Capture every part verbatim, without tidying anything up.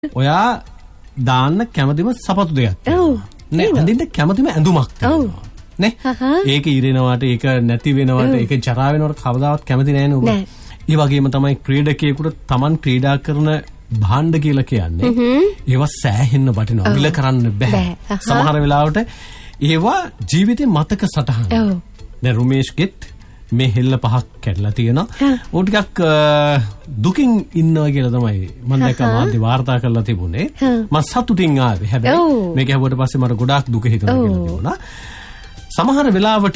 ඔයා දාන්න කැමතිම සපතු දෙයක් තියෙනවා. නේ අඳින්න කැමතිම ඇඳුමක් තියෙනවා. නේ ඒක ඉරෙනවාට ඒක නැති වෙනවාට ඒක ජරා වෙනවාට කවදාවත් කැමති නැහැ නේ ඔබ. ඒ වගේම තමයි ක්‍රීඩකයෙකුට Taman ක්‍රීඩා කරන භාණ්ඩ කියලා කියන්නේ ඒවා සෑහෙන්න වටිනවා. විල කරන්න බෑ. සමහර වෙලාවට ඒවා ජීවිතේ මතක සටහන. දැන් රුමේෂ්ගෙත් මේ හෙල්ල පහක් කැඩලා තියෙනවා. ਉਹ ටිකක් දුකින් ඉන්නවා කියලා තමයි මම දැක්ක මාධ්‍ය වාර්තා කරලා තිබුණේ. මම සතුටින් ආවේ. හැබැයි මේක හැවුවට පස්සේ මට ගොඩාක් දුක හිතෙනවා කියලා තිබුණා. සමහර වෙලාවට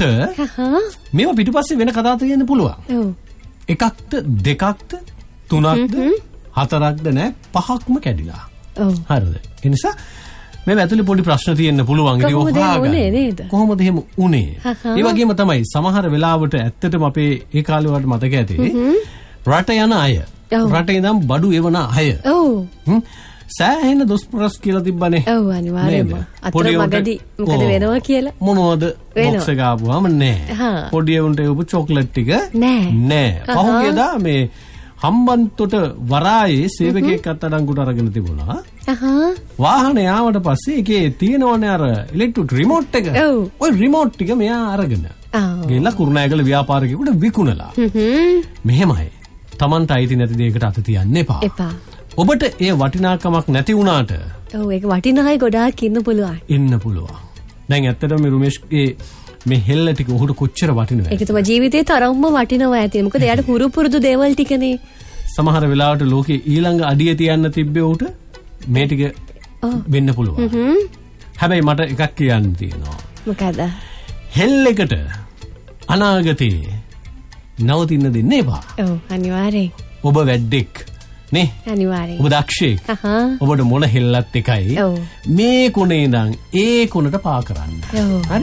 මේවා පිටුපස්සේ වෙන කතා තියෙන්න පුළුවන්. එකක්ද දෙකක්ද තුනක්ද හතරක්ද නෑ පහක්ම කැඩිලා. හරිද? ඒ නිසා මේ ඇතුලේ පොඩි ප්‍රශ්න තියෙන්න පුළුවන්. ඒක හොයාගන්න. කොහොමද එහෙම උනේ? ඒ වගේම තමයි සමහර වෙලාවට ඇත්තටම අපේ ඒ කාලේ වලට මතක ඇති රට යන අය. රටේ ඉඳන් බඩු එවන අය. ඔව්. සෑහෙන දොස්පරස් කියලා තිබ්බනේ. ඔව් අනිවාර්යයෙන්ම. අතර මගදී මොකද වෙනවා කියලා. මොනවද බොක්ස් එක ආපුවාම නෑ. පොඩි උන්ට එවපු චොක්ලට් ටික නෑ. නෑ. පහුගියදා මේ හම්බන්තොට වරායේ සේවකයෙක් අත්අඩංගුවට අරගෙන තිබුණා. වාහනේ ආවට පස්සේ ඒකේ තියෙනවනේ අර ඉලෙක්ට්‍රික් රිමෝට් එක. ওই රිමෝට් ටික මෙයා අරගෙන ගෙල්ලා කුරුණෑගල ව්‍යාපාරිකයෙකුට විකුණලා. මෙහෙමයි. Tamanට අයිති නැති දෙයකට අත තියන්න එපා. එපා. ඔබට ඒ වටිනාකමක් නැති වුණාට ඔව් ඒක වටිනායි ගොඩාක් ඉන්න පුළුවන්. ඉන්න පුළුවන්. දැන් ඇත්තටම මේ රුමේෂ්ගේ මේ හෙල්ල ටික උහුට කොච්චර වටිනවද? ඒක තමයි ජීවිතේ තරම්ම වටිනවා ඇති. මොකද එයාට පුරු පුරුදු දේවල් ටිකනේ. සමහර වෙලාවට ලෝකේ ඊළඟ අඩිය තියන්න තිබ්බේ උට මේ ටික වෙන්න පුළුවන්. හැබැයි මට එකක් කියන්න තියෙනවා. මොකද? හෙල්ලෙකට අනාගතේ නවතින්න දෙන්න එපා. ඔව් අනිවාර්යෙන්. ඔබ වැඩෙක් නේ? අනිවාර්යෙන්. ඔබ දක්ෂයෙක්. ඔබට මොන හෙල්ලත් එකයි. මේ කොනේ ඉඳන් ඒ කොනට පා කරන්න. හරි?